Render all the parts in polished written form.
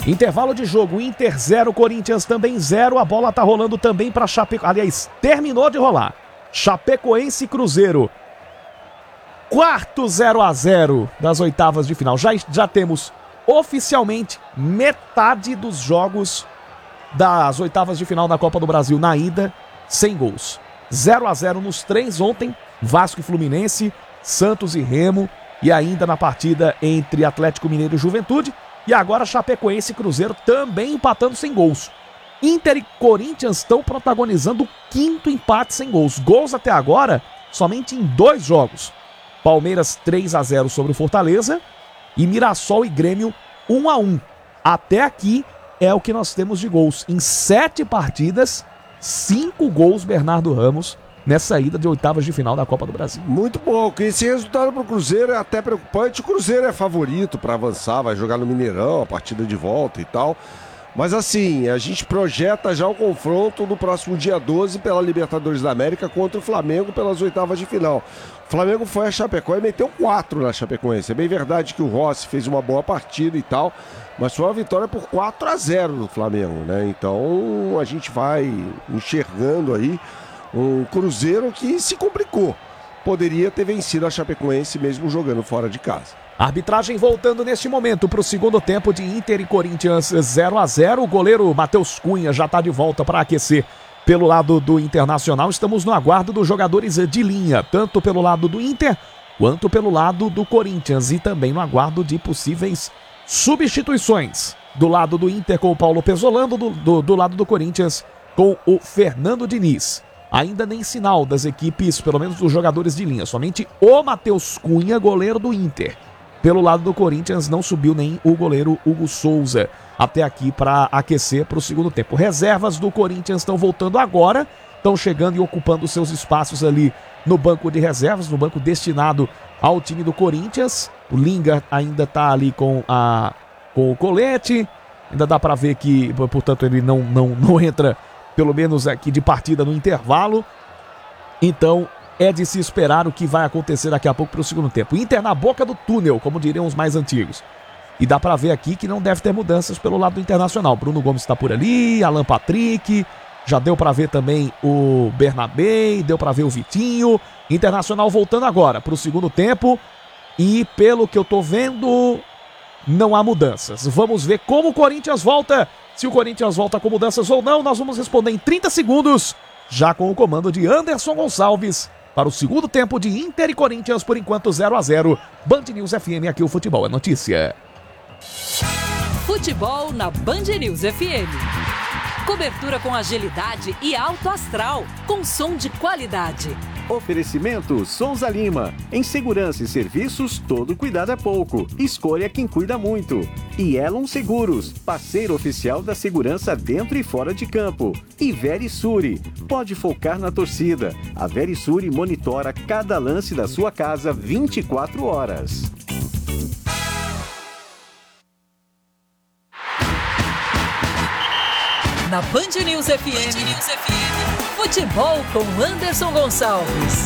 Intervalo de jogo, Inter 0, Corinthians também 0. A bola tá rolando também para Chapecoense. Aliás, terminou de rolar. Chapecoense e Cruzeiro. Quarto 0-0 das oitavas de final. Já temos oficialmente metade dos jogos das oitavas de final da Copa do Brasil na ida, sem gols. 0-0 nos 3 ontem, Vasco e Fluminense, Santos e Remo, e ainda na partida entre Atlético Mineiro e Juventude. E agora Chapecoense e Cruzeiro também empatando sem gols. Inter e Corinthians estão protagonizando o 5º empate sem gols. Gols até agora somente em 2 jogos. Palmeiras 3-0 sobre o Fortaleza e Mirassol e Grêmio 1-1. Até aqui é o que nós temos de gols. Em 7 partidas, 5 gols Bernardo Ramos nessa ida de oitavas de final da Copa do Brasil. Muito bom. Esse resultado para o Cruzeiro é até preocupante. O Cruzeiro é favorito para avançar, vai jogar no Mineirão, a partida de volta e tal. Mas assim, a gente projeta já o confronto no próximo dia 12 pela Libertadores da América contra o Flamengo pelas oitavas de final. O Flamengo foi a Chapecoense e meteu 4 na Chapecoense. É bem verdade que o Rossi fez uma boa partida e tal, mas foi uma vitória por 4-0 do Flamengo, né? Então a gente vai enxergando aí um Cruzeiro que se complicou. Poderia ter vencido a Chapecoense mesmo jogando fora de casa. Arbitragem voltando neste momento para o segundo tempo de Inter e Corinthians 0-0. O goleiro Matheus Cunha já está de volta para aquecer pelo lado do Internacional. Estamos no aguardo dos jogadores de linha, tanto pelo lado do Inter quanto pelo lado do Corinthians. E também no aguardo de possíveis substituições. Do lado do Inter com o Paulo Pesolano, do lado do Corinthians com o Fernando Diniz. Ainda nem sinal das equipes, pelo menos dos jogadores de linha. Somente o Matheus Cunha, goleiro do Inter. Pelo lado do Corinthians não subiu nem o goleiro Hugo Souza até aqui para aquecer para o segundo tempo. Reservas do Corinthians estão voltando agora, estão chegando e ocupando seus espaços ali no banco de reservas, no banco destinado ao time do Corinthians. O Lingard ainda está ali com o colete, ainda dá para ver que, portanto, ele não entra, pelo menos aqui de partida no intervalo. Então é de se esperar o que vai acontecer daqui a pouco para o segundo tempo. Inter na boca do túnel, como diriam os mais antigos. E dá para ver aqui que não deve ter mudanças pelo lado do Internacional. Bruno Gomes está por ali, Alan Patrick, já deu para ver também o Bernabé, deu para ver o Vitinho. Internacional voltando agora para o segundo tempo. E pelo que eu tô vendo, não há mudanças. Vamos ver como o Corinthians volta. Se o Corinthians volta com mudanças ou não, nós vamos responder em 30 segundos, já com o comando de Anderson Gonçalves, para o segundo tempo de Inter e Corinthians, por enquanto 0-0. Band News FM, aqui o futebol é notícia. Futebol na Band News FM. Cobertura com agilidade e alto astral, com som de qualidade. Oferecimento Souza Lima. Em segurança e serviços, todo cuidado é pouco. Escolha quem cuida muito. E Elon Seguros, parceiro oficial da segurança dentro e fora de campo. E Verisure, pode focar na torcida. A Verisure monitora cada lance da sua casa 24 horas. Na Band News FM, futebol com Anderson Gonçalves.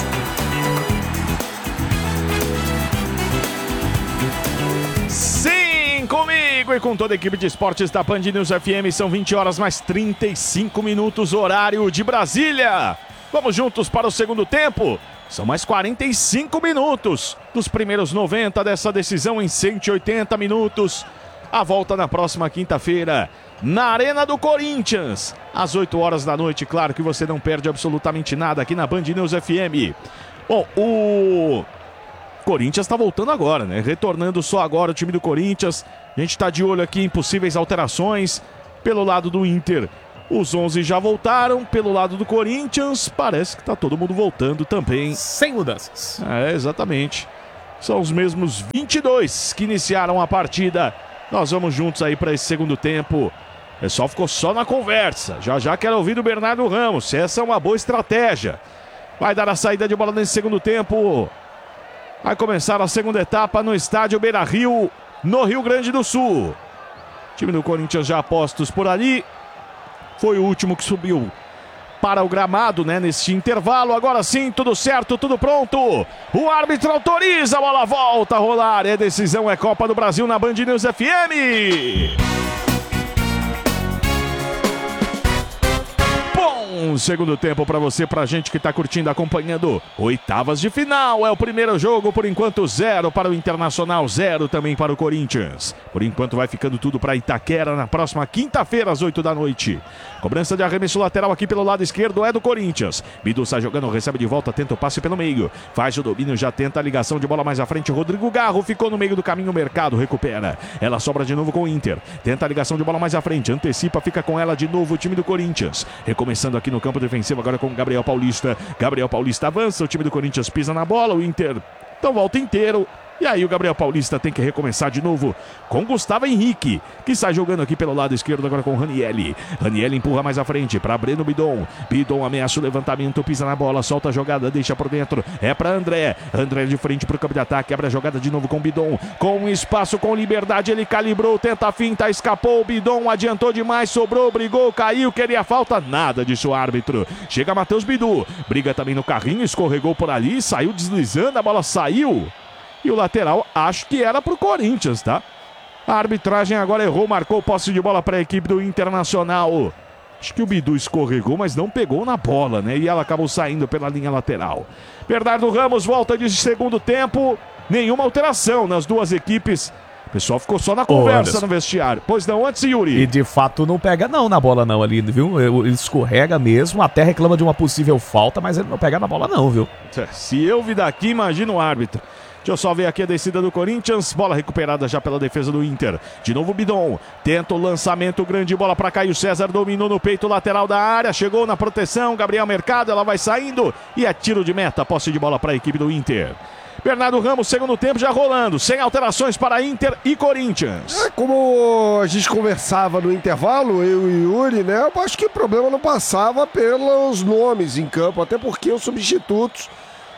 Sim, comigo e com toda a equipe de esportes da Band News FM, são 20 horas mais 35 minutos, horário de Brasília. Vamos juntos para o segundo tempo. São mais 45 minutos dos primeiros 90 dessa decisão em 180 minutos. A volta na próxima quinta-feira, na Arena do Corinthians, às 8 horas da noite. Claro que você não perde absolutamente nada aqui na Band News FM. Bom, o Corinthians está voltando agora, né? Retornando só agora o time do Corinthians. A gente está de olho aqui em possíveis alterações. Pelo lado do Inter, os 11 já voltaram. Pelo lado do Corinthians, parece que está todo mundo voltando também. Sem mudanças. É, exatamente. São os mesmos 22 que iniciaram a partida. Nós vamos juntos aí para esse segundo tempo. O pessoal ficou só na conversa. Já quero ouvir do Bernardo Ramos, se essa é uma boa estratégia. Vai dar a saída de bola nesse segundo tempo. Vai começar a segunda etapa no estádio Beira-Rio, no Rio Grande do Sul. O time do Corinthians já postos por ali. Foi o último que subiu para o gramado, né, nesse intervalo. Agora sim, tudo certo, tudo pronto. O árbitro autoriza, a bola volta a rolar. É decisão, é Copa do Brasil na Band News FM. Bom segundo tempo pra você, pra gente que tá curtindo, acompanhando oitavas de final. É o primeiro jogo, por enquanto 0 para o Internacional, 0 também para o Corinthians. Por enquanto vai ficando tudo para Itaquera na próxima quinta-feira às 8 da noite. Cobrança de arremesso lateral aqui pelo lado esquerdo é do Corinthians. Bidu sai jogando, recebe de volta, tenta o passe pelo meio. Faz o domínio, já tenta a ligação de bola mais à frente. Rodrigo Garro ficou no meio do caminho, Mercado recupera. Ela sobra de novo com o Inter. Tenta a ligação de bola mais à frente, antecipa, fica com ela de novo o time do Corinthians. Recomeçando aqui no campo defensivo agora com o Gabriel Paulista. Gabriel Paulista avança, o time do Corinthians pisa na bola, o Inter então volta inteiro. E aí o Gabriel Paulista tem que recomeçar de novo com Gustavo Henrique, que sai jogando aqui pelo lado esquerdo agora com Ranielli. Ranielli empurra mais à frente para Breno Bidon. Bidon ameaça o levantamento, pisa na bola, solta a jogada, deixa por dentro. É para André. André de frente para o campo de ataque, abre a jogada de novo com Bidon. Com espaço, com liberdade, ele calibrou, tenta a finta, escapou. Bidon adiantou demais, sobrou, brigou, caiu, queria falta. Nada disso o árbitro. Chega Matheus Bidu, briga também no carrinho, escorregou por ali, saiu deslizando, a bola saiu. E o lateral, acho que era pro Corinthians, tá? A arbitragem agora errou, marcou posse de bola para a equipe do Internacional. Acho que o Bidu escorregou, mas não pegou na bola, né? E ela acabou saindo pela linha lateral. Bernardo Ramos volta de segundo tempo. Nenhuma alteração nas duas equipes. O pessoal ficou só na conversa no vestiário. Pois não, antes, Yuri. E de fato não pega não na bola não ali, viu? Ele escorrega mesmo, até reclama de uma possível falta, mas ele não pega na bola não, viu? Se eu vi daqui, imagina o árbitro. Deixa eu só ver aqui a descida do Corinthians. Bola recuperada já pela defesa do Inter. De novo Bidon. Tenta o lançamento, grande bola para Caio César. Dominou no peito lateral da área. Chegou na proteção. Gabriel Mercado, ela vai saindo. E é tiro de meta. Posse de bola para a equipe do Inter. Bernardo Ramos, segundo tempo já rolando. Sem alterações para Inter e Corinthians. Como a gente conversava no intervalo, eu e Yuri, né? Eu acho que o problema não passava pelos nomes em campo. Até porque os substitutos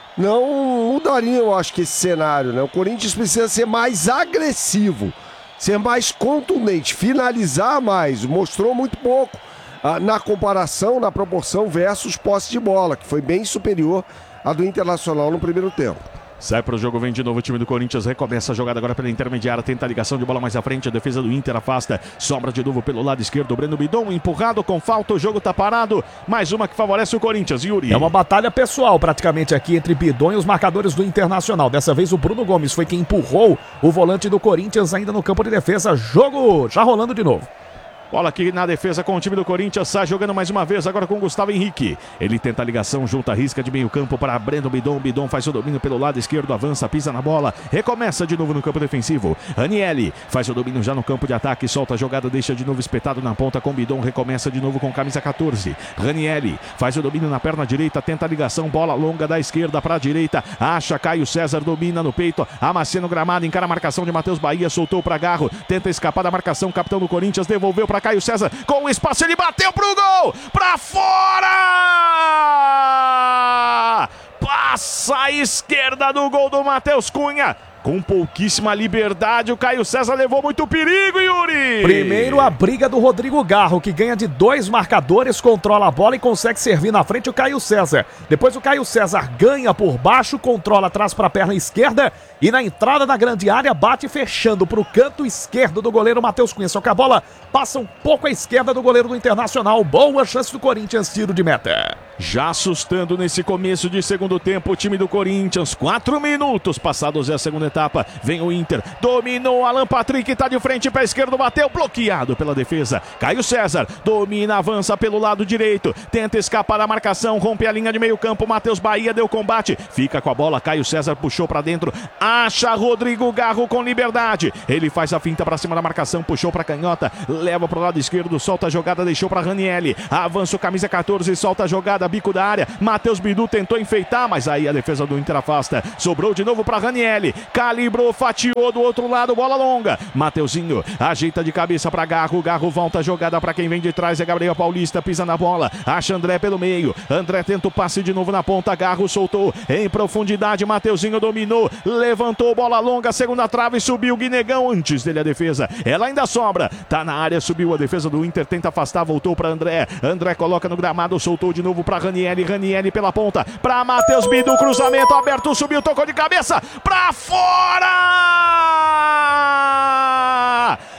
não mudariam, eu acho, que esse cenário, né? O Corinthians precisa ser mais agressivo, ser mais contundente, finalizar mais. Mostrou muito pouco na comparação, na proporção versus posse de bola, que foi bem superior à do Internacional no primeiro tempo. Sai pro jogo, vem de novo o time do Corinthians, recomeça a jogada agora pela intermediária, tenta a ligação de bola mais à frente, a defesa do Inter afasta, sobra de novo pelo lado esquerdo, Breno Bidon empurrado com falta, o jogo tá parado, mais uma que favorece o Corinthians, Yuri. É uma batalha pessoal praticamente aqui entre Bidon e os marcadores do Internacional, dessa vez o Bruno Gomes foi quem empurrou o volante do Corinthians ainda no campo de defesa, jogo já rolando de novo. Bola aqui na defesa com o time do Corinthians, sai jogando mais uma vez agora com o Gustavo Henrique. Ele tenta a ligação, junta a risca de meio campo para Breno Bidon. Bidon faz o domínio pelo lado esquerdo, avança, pisa na bola, recomeça de novo no campo defensivo. Ranielli faz o domínio já no campo de ataque, solta a jogada, deixa de novo espetado na ponta com Bidon, recomeça de novo com camisa 14. Ranielli faz o domínio na perna direita, tenta a ligação, bola longa da esquerda para a direita, acha Caio César, domina no peito, amacia no gramado, encara a marcação de Matheus Bahia, soltou para Garro, tenta escapar da marcação, capitão do Corinthians, devolveu para Caio César, com o espaço ele bateu pro gol, pra fora! Passa a esquerda do gol do Matheus Cunha. Com pouquíssima liberdade, o Caio César levou muito perigo, Yuri! Primeiro a briga do Rodrigo Garro, que ganha de 2 marcadores, controla a bola e consegue servir na frente o Caio César. Depois o Caio César ganha por baixo, controla atrás para a perna esquerda e na entrada da grande área bate fechando para o canto esquerdo do goleiro Matheus Cunha. Só que a bola passa um pouco à esquerda do goleiro do Internacional. Boa chance do Corinthians, tiro de meta. Já assustando nesse começo de segundo tempo o time do Corinthians. 4 minutos passados a segunda etapa. Vem o Inter, dominou Alan Patrick, tá de frente para a esquerda, bateu, bloqueado pela defesa. Caio César, domina, avança pelo lado direito, tenta escapar da marcação, rompe a linha de meio campo, Matheus Bahia deu combate, fica com a bola, Caio César puxou para dentro, acha Rodrigo Garro com liberdade, ele faz a finta para cima da marcação, puxou para canhota, leva pro lado esquerdo, solta a jogada, deixou para Ranielli, avança o camisa 14, solta a jogada, bico da área, Matheus Bidu tentou enfeitar, mas aí a defesa do Inter afasta, sobrou de novo para Ranielli, calibrou, fatiou do outro lado, bola longa, Mateuzinho ajeita de cabeça para Garro, Garro volta a jogada para quem vem de trás, é Gabriel Paulista, pisa na bola, acha André pelo meio, André tenta o passe de novo na ponta, Garro soltou em profundidade, Mateuzinho dominou, levantou, bola longa, segunda trave, subiu Guinegão, antes dele a defesa, ela ainda sobra, tá na área, subiu a defesa do Inter, tenta afastar, voltou para André, André coloca no gramado, soltou de novo para Ranielli, Ranielli pela ponta, para Matheus Bidu, cruzamento aberto, subiu, tocou de cabeça, para fora!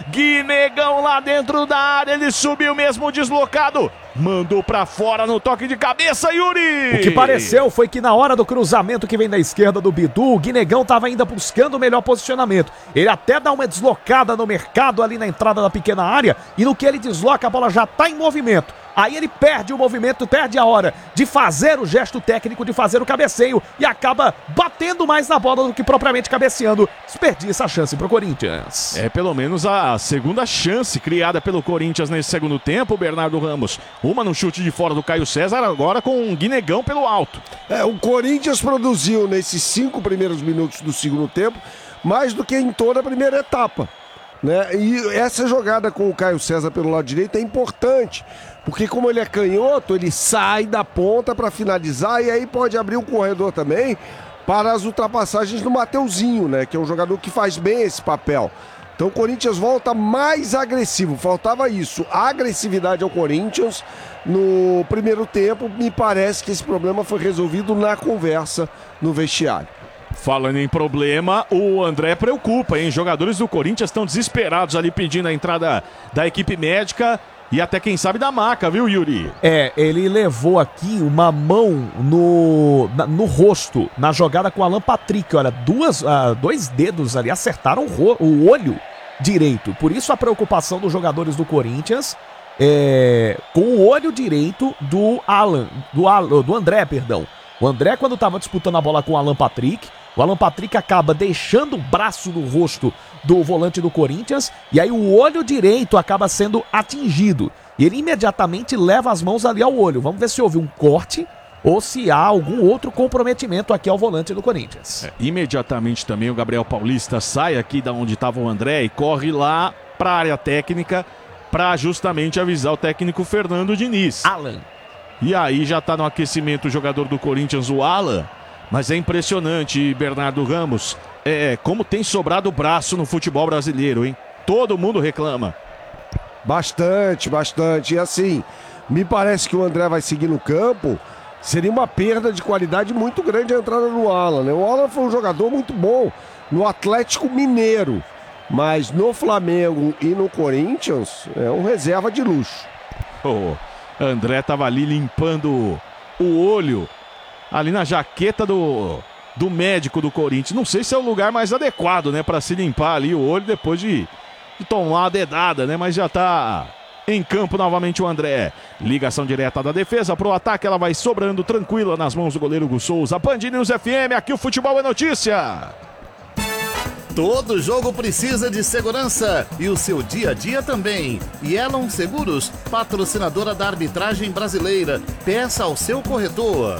Guinegão lá dentro da área, ele subiu mesmo deslocado. Mandou pra fora no toque de cabeça, Yuri! O que pareceu foi que na hora do cruzamento que vem da esquerda do Bidu, o Guinegão tava ainda buscando o melhor posicionamento. Ele até dá uma deslocada no mercado ali na entrada da pequena área, e no que ele desloca, a bola já tá em movimento. Aí ele perde o movimento, perde a hora de fazer o gesto técnico, de fazer o cabeceio, e acaba batendo mais na bola do que propriamente cabeceando. Desperdiça a chance pro Corinthians. É pelo menos a segunda chance criada pelo Corinthians nesse segundo tempo, Bernardo Ramos. Uma no chute de fora do Caio César, agora com um Guinegão pelo alto. O Corinthians produziu nesses 5 primeiros minutos do segundo tempo mais do que em toda a primeira etapa, né? E essa jogada com o Caio César pelo lado direito é importante, porque como ele é canhoto, ele sai da ponta para finalizar e aí pode abrir um corredor também para as ultrapassagens do Mateuzinho, né? Que é um jogador que faz bem esse papel. Então o Corinthians volta mais agressivo, faltava isso, a agressividade ao Corinthians no primeiro tempo. Me parece que esse problema foi resolvido na conversa no vestiário. Falando em problema, o André preocupa, hein? Jogadores do Corinthians estão desesperados ali pedindo a entrada da equipe médica e até quem sabe da maca, viu, Yuri? Ele levou aqui uma mão no rosto, na jogada com o Alan Patrick. Olha, dois dedos ali acertaram o olho direito. Por isso a preocupação dos jogadores do Corinthians com o olho direito do André, perdão. O André, quando estava disputando a bola com o Alan Patrick, o Alan Patrick acaba deixando o braço no rosto do volante do Corinthians e aí o olho direito acaba sendo atingido. E ele imediatamente leva as mãos ali ao olho. Vamos ver se houve um corte ou se há algum outro comprometimento aqui ao volante do Corinthians. Imediatamente também o Gabriel Paulista sai aqui da onde estava o André e corre lá para a área técnica para justamente avisar o técnico Fernando Diniz. Alan. E aí já está no aquecimento o jogador do Corinthians, o Alan. Mas é impressionante, Bernardo Ramos, como tem sobrado braço no futebol brasileiro, hein? Todo mundo reclama. Bastante. E assim, me parece que o André vai seguir no campo. Seria uma perda de qualidade muito grande a entrada do Alan, né? O Alan foi um jogador muito bom no Atlético Mineiro, mas no Flamengo e no Corinthians é um reserva de luxo. André tava ali limpando o olho ali na jaqueta do médico do Corinthians. Não sei se é o lugar mais adequado, né, para se limpar ali o olho depois de tomar uma dedada, né, mas já tá em campo novamente o André. Ligação direta da defesa pro ataque, ela vai sobrando tranquila nas mãos do goleiro Hugo Souza. Band News FM, aqui o futebol é notícia. Todo jogo precisa de segurança e o seu dia a dia também. Yellow Seguros, patrocinadora da arbitragem brasileira. Peça ao seu corretor.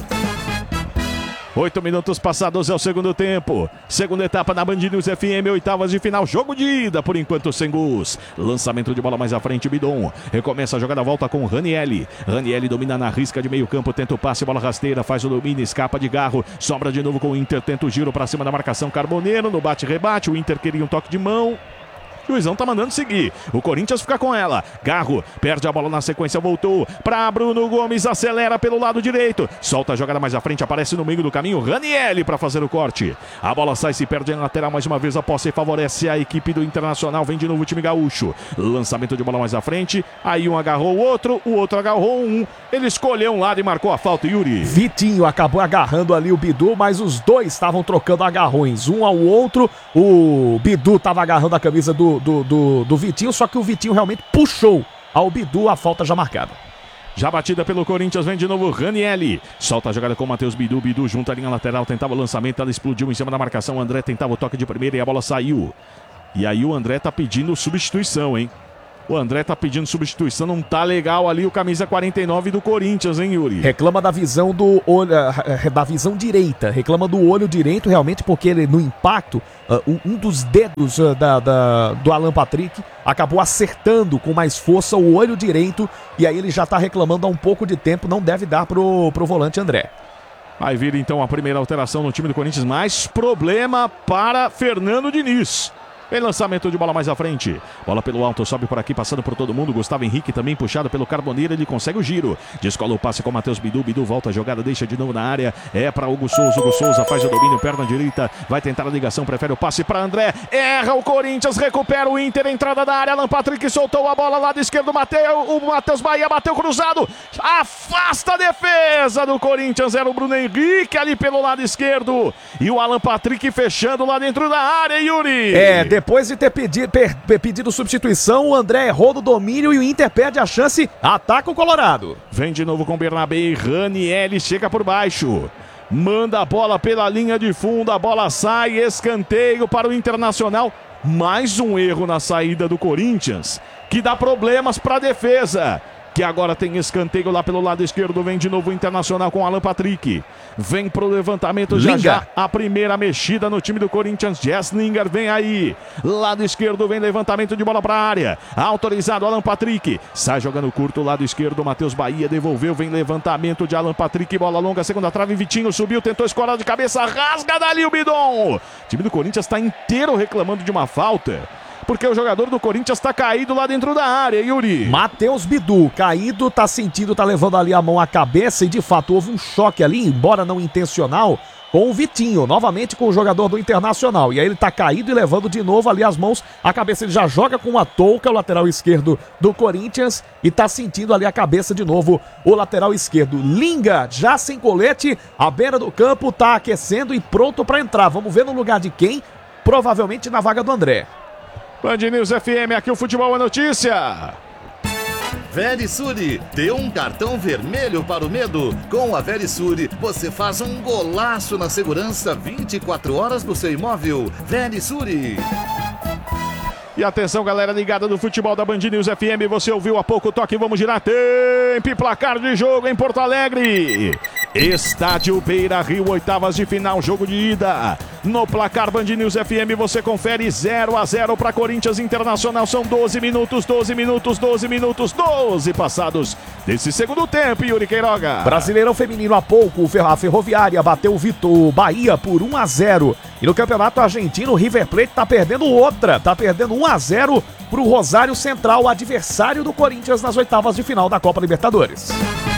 8 minutos passados é o segundo tempo. Segunda etapa na Band News FM, oitavas de final. Jogo de ida, por enquanto, sem gols. Lançamento de bola mais à frente, Bidon. Recomeça a jogada, volta com Ranielli. Ranielli domina na risca de meio campo, tenta o passe, bola rasteira, faz o domínio, escapa de Garro. Sobra de novo com o Inter, tenta o giro pra cima da marcação, Carboneiro. No bate-rebate, o Inter queria um toque de mão. O Luizão tá mandando seguir. O Corinthians fica com ela. Garro perde a bola na sequência, voltou para Bruno Gomes, acelera pelo lado direito. Solta a jogada mais à frente, aparece no meio do caminho Ranielli para fazer o corte. A bola sai, se perde na lateral mais uma vez. A posse favorece a equipe do Internacional. Vem de novo o time gaúcho. Lançamento de bola mais à frente. Aí um agarrou o outro agarrou um. Ele escolheu um lado e marcou a falta, Yuri. Vitinho acabou agarrando ali o Bidu, mas os dois estavam trocando agarrões um ao outro. O Bidu estava agarrando a camisa do Vitinho, só que o Vitinho realmente puxou ao Bidu, a falta já marcada. Já batida pelo Corinthians, vem de novo Ranielli. Solta a jogada com o Matheus Bidu. Bidu junto à linha lateral, tentava o lançamento, ela explodiu em cima da marcação. O André tentava o toque de primeira e a bola saiu. E aí o André tá pedindo substituição, hein? O André tá pedindo substituição, não tá legal ali o camisa 49 do Corinthians, hein, Yuri? Reclama da visão do olho, da visão direita, reclama do olho direito realmente porque ele, no impacto, um dos dedos do Alan Patrick acabou acertando com mais força o olho direito e aí ele já tá reclamando há um pouco de tempo, não deve dar pro volante André. Vai vir então a primeira alteração no time do Corinthians, mais problema para Fernando Diniz. Vem lançamento de bola mais à frente. Bola pelo alto, sobe por aqui, passando por todo mundo. Gustavo Henrique também puxado pelo Carboneiro. Ele consegue o giro. Descola o passe com Matheus Bidu. Bidu volta a jogada, deixa de novo na área. É para Hugo Souza. Hugo Souza faz o domínio, perna direita. Vai tentar a ligação, prefere o passe para André. Erra o Corinthians, recupera o Inter. Entrada da área. Alan Patrick soltou a bola, lado esquerdo. O Matheus Bahia bateu cruzado. Afasta a defesa do Corinthians. Era o Bruno Henrique ali pelo lado esquerdo. E o Alan Patrick fechando lá dentro da área, Yuri. Depois de ter pedido substituição, o André errou no domínio e o Inter perde a chance. Ataca o Colorado. Vem de novo com Bernabé. Ranieri chega por baixo. Manda a bola pela linha de fundo. A bola sai. Escanteio para o Internacional. Mais um erro na saída do Corinthians, que dá problemas para a defesa. Que agora tem escanteio lá pelo lado esquerdo. Vem de novo o Internacional com Alan Patrick. Vem pro levantamento já. A primeira mexida no time do Corinthians. Jess Lingard vem aí. Lado esquerdo vem levantamento de bola para a área. Autorizado Alan Patrick. Sai jogando curto, lado esquerdo. Matheus Bahia devolveu. Vem levantamento de Alan Patrick. Bola longa, segunda trave. Vitinho subiu, tentou escorar de cabeça. Rasga dali o Bidon. O time do Corinthians está inteiro reclamando de uma falta, porque o jogador do Corinthians está caído lá dentro da área, Yuri. Matheus Bidu, caído, tá sentindo, tá levando ali a mão à cabeça e de fato houve um choque ali, embora não intencional, com o Vitinho, novamente com o jogador do Internacional. E aí ele tá caído e levando de novo ali as mãos à cabeça. Ele já joga com uma touca, o lateral esquerdo do Corinthians, e tá sentindo ali a cabeça de novo o lateral esquerdo. Linga, já sem colete, à beira do campo, tá aquecendo e pronto para entrar. Vamos ver no lugar de quem? Provavelmente na vaga do André. Band News FM, aqui o Futebol é Notícia. Verisure, dê um cartão vermelho para o medo. Com a Verisure, você faz um golaço na segurança 24 horas do seu imóvel. Verisure. E atenção, galera ligada do futebol da Band News FM. Você ouviu há pouco o toque, vamos girar. Tempo e placar de jogo em Porto Alegre. Estádio Beira Rio, oitavas de final, jogo de ida. No placar Band News FM você confere 0-0 para Corinthians Internacional. São 12 minutos passados desse segundo tempo, Yuri Queiroga. Brasileirão feminino há pouco, a Ferroviária bateu o Bahia por 1-0. E no Campeonato Argentino, o River Plate tá perdendo 1-0 pro Rosário Central, adversário do Corinthians nas oitavas de final da Copa Libertadores.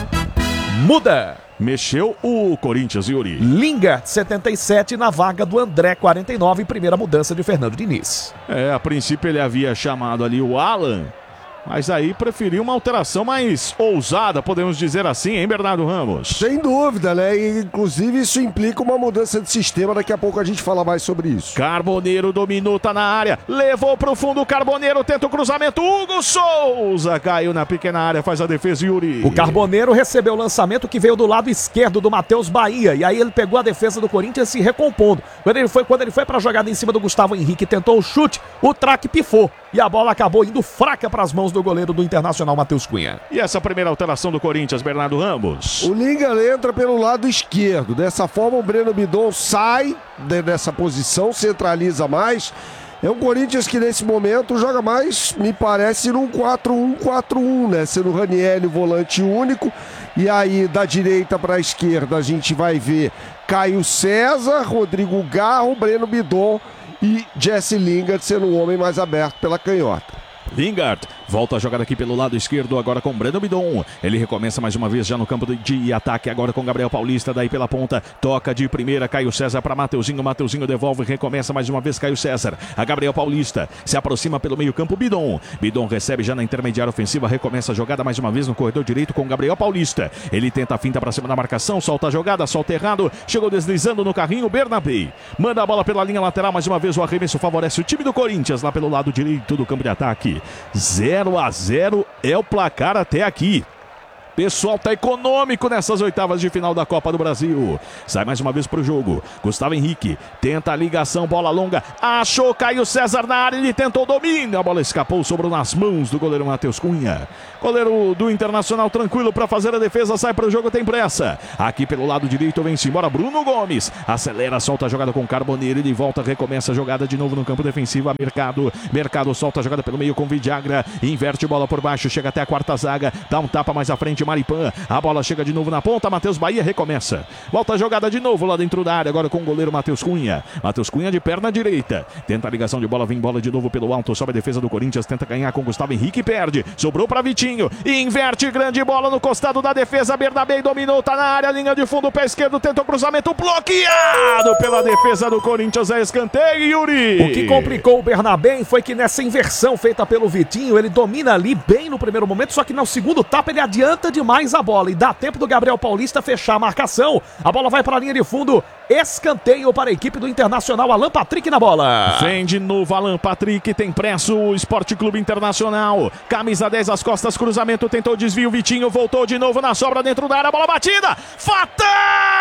Muda. Mexeu o Corinthians, Yuri. Lingard, 77, na vaga do André, 49, primeira mudança de Fernando Diniz. A princípio ele havia chamado ali o Alan, mas aí preferiu uma alteração mais ousada, podemos dizer assim, hein, Bernardo Ramos? Sem dúvida, né? E, inclusive, isso implica uma mudança de sistema. Daqui a pouco a gente fala mais sobre isso. Carboneiro dominou, tá na área. Levou pro fundo o Carboneiro, tenta o cruzamento. Hugo Souza caiu na pequena área, faz a defesa, Yuri. O Carboneiro recebeu o lançamento que veio do lado esquerdo do Matheus Bahia. E aí ele pegou a defesa do Corinthians se recompondo. Quando ele foi pra jogada em cima do Gustavo Henrique, tentou o chute, o traque pifou. E a bola acabou indo fraca para as mãos do goleiro do Internacional, Matheus Cunha. E essa primeira alteração do Corinthians, Bernardo Ramos? O Lingard entra pelo lado esquerdo. Dessa forma, o Breno Bidon sai dessa posição, centraliza mais. É um Corinthians que nesse momento joga mais, me parece, num 4-1-4-1, né? Sendo o Ranieri o volante único. E aí, da direita para a esquerda, a gente vai ver Caio César, Rodrigo Garro, Breno Bidon e Jesse Lingard sendo o homem mais aberto pela canhota. Lingard volta a jogada aqui pelo lado esquerdo, agora com Breno Bidon. Ele recomeça mais uma vez já no campo de ataque, agora com Gabriel Paulista, daí pela ponta, toca de primeira, Caio César para Mateuzinho, Mateuzinho devolve, recomeça mais uma vez Caio César, a Gabriel Paulista, se aproxima pelo meio campo, Bidon recebe já na intermediária ofensiva, recomeça a jogada mais uma vez no corredor direito com Gabriel Paulista, ele tenta a finta para cima da marcação, solta a jogada, solta errado, chegou deslizando no carrinho, Bernabé, manda a bola pela linha lateral, mais uma vez o arremesso favorece o time do Corinthians, lá pelo lado direito do campo de ataque. 0-0 é o placar até aqui. Pessoal tá econômico nessas oitavas de final da Copa do Brasil. Sai mais uma vez pro jogo. Gustavo Henrique tenta a ligação, bola longa. Achou Caio César na área, ele tentou o domínio. A bola escapou, sobrou nas mãos do goleiro Matheus Cunha. Goleiro do Internacional tranquilo para fazer a defesa, sai pro jogo, tem pressa. Aqui pelo lado direito vem-se embora Bruno Gomes. Acelera, solta a jogada com Carboneiro, ele volta, recomeça a jogada de novo no campo defensivo. A Mercado solta a jogada pelo meio com Vidagra. Inverte bola por baixo, chega até a quarta zaga. Dá um tapa mais à frente. atacante Maripan. A bola chega de novo na ponta, Matheus Bahia recomeça. Volta a jogada de novo lá dentro da área, agora com o goleiro Matheus Cunha. Matheus Cunha de perna direita. Tenta a ligação de bola, vem bola de novo pelo alto, sobe a defesa do Corinthians, tenta ganhar com Gustavo Henrique, perde. Sobrou para Vitinho, inverte, grande bola no costado da defesa, Bernabé dominou, tá na área, linha de fundo, pé esquerdo, tentou cruzamento, bloqueado pela defesa do Corinthians, é escanteio, Yuri. O que complicou o Bernabé foi que nessa inversão feita pelo Vitinho, ele domina ali bem no primeiro momento, só que no segundo tapa ele adianta demais a bola e dá tempo do Gabriel Paulista fechar a marcação. A bola vai para a linha de fundo, escanteio para a equipe do Internacional, Alan Patrick na bola. Vem de novo Alan Patrick, tem presso o Esporte Clube Internacional, camisa 10 às costas, cruzamento, tentou desvio, Vitinho voltou de novo na sobra dentro da área, bola batida, fatal!